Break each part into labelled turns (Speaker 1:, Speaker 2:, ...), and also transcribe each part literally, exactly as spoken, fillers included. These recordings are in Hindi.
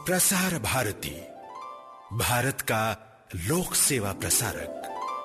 Speaker 1: प्रसार भारती, भारत का लोक सेवा प्रसारक।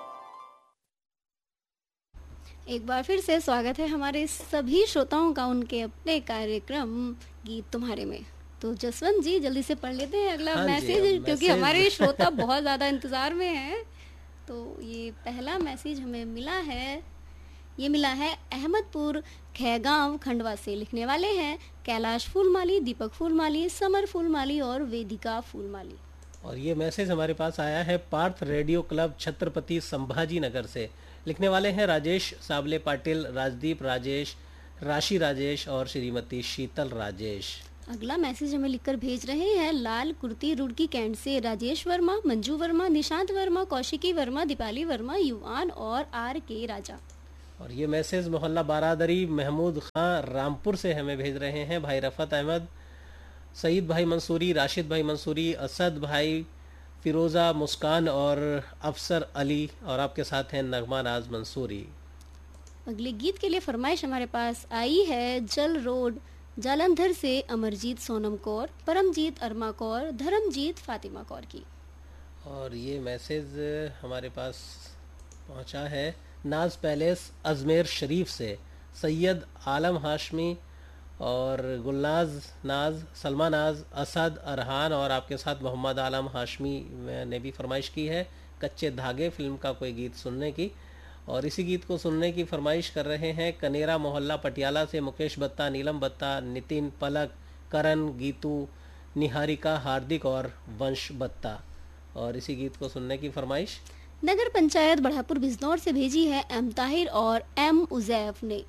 Speaker 2: एक बार फिर से स्वागत है हमारे सभी श्रोताओं का उनके अपने कार्यक्रम गीत तुम्हारे में। तो जसवंत जी जल्दी से पढ़ लेते हैं अगला
Speaker 3: हाँ
Speaker 2: मैसेज, क्योंकि हमारे श्रोता बहुत ज़्यादा इंतज़ार में हैं। तो ये पहला मैसेज हमें मिला है, ये मिला है अहमदपुर खैगांव खंडवा से। लिखने वाले हैं कैलाश फूलमाली, दीपक फूलमाली, समर फूलमाली और वेदिका फूलमाली।
Speaker 3: और ये मैसेज हमारे पास आया है पार्थ रेडियो क्लब छत्रपति संभाजी नगर से। लिखने वाले हैं राजेश साबले पाटिल, राजदीप राजेश, राशि राजेश और श्रीमती शीतल राजेश।
Speaker 2: अगला मैसेज हमें लिखकर भेज रहे हैं लाल कुर्ती रुड़की कैंट से राजेश वर्मा, मंजू वर्मा, निशांत वर्मा, कौशिकी वर्मा, दीपाली वर्मा, युवान और आर के राजा।
Speaker 3: और ये मैसेज मोहल्ला बारादरी महमूद खां रामपुर से हमें भेज रहे हैं भाई रफत अहमद, सईद भाई मंसूरी, राशिद भाई मंसूरी, असद भाई, फिरोज़ा, मुस्कान और अफसर अली, और आपके साथ हैं नगमा नाज मंसूरी।
Speaker 2: अगले गीत के लिए फरमाइश हमारे पास आई है जल रोड जालंधर से अमरजीत सोनम कौर, परमजीत अरमा कौर, धर्मजीत फातिमा कौर की।
Speaker 3: और ये मैसेज हमारे पास पहुंचा है नाज पैलेस अजमेर शरीफ से सैयद आलम हाशमी और गुलनाज नाज, सलमा नाज, असद अरहान और आपके साथ मोहम्मद आलम हाशमी ने भी फरमाइश की है कच्चे धागे फिल्म का कोई गीत सुनने की। और इसी गीत को सुनने की फरमाइश कर रहे हैं कनेरा मोहल्ला पटियाला से मुकेश बत्ता, नीलम बत्ता, नितिन, पलक, करण, गीतू, निहारिका, हार्दिक और वंश बत्ता। और इसी गीत को सुनने की फरमाइश
Speaker 2: नगर पंचायत बढ़ापुर बिजनौर से भेजी है एम ताहिर और एम उजैफ ने।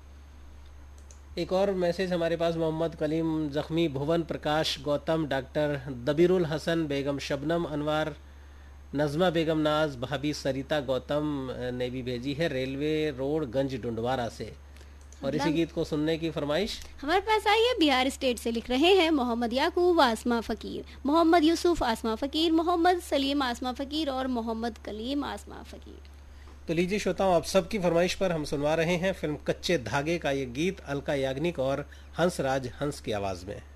Speaker 3: एक और मैसेज हमारे पास मोहम्मद कलीम जख्मी, भुवन प्रकाश, गौतम, डॉक्टर दबीरुल हसन, बेगम शबनम अनवार, नज़मा बेगम नाज, भाभी सरिता गौतम ने भी भेजी है रेलवे रोड गंज डुंडवारा से। और इसी गीत को सुनने की फरमाइश
Speaker 2: हमारे पास आई है बिहार स्टेट से। लिख रहे हैं मोहम्मद याकूब आसमा फ़कीर, मोहम्मद यूसुफ आसमा फ़कीर, मोहम्मद सलीम आसमा फ़कीर और मोहम्मद कलीम आसमा फ़कीर।
Speaker 3: तो लीजिए श्रोताओं, आप सबकी फरमाइश पर हम सुनवा रहे हैं फिल्म कच्चे धागे का ये गीत अलका याग्निक और हंसराज हंस की आवाज़ में।